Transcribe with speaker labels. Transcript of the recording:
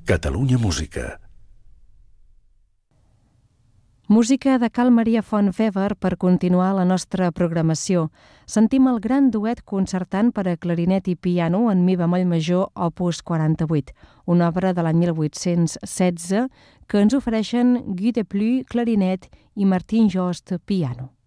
Speaker 1: Catalunya Música.
Speaker 2: Música de Cal Maria Font Weber per continuar la nostra programació. Sentim el gran duet concertant per a clarinet i piano en mi bemoll major opus 48, una obra de l'any 1816 que ens ofereixen Guy Deplu, clarinet, i Martin Jost, piano.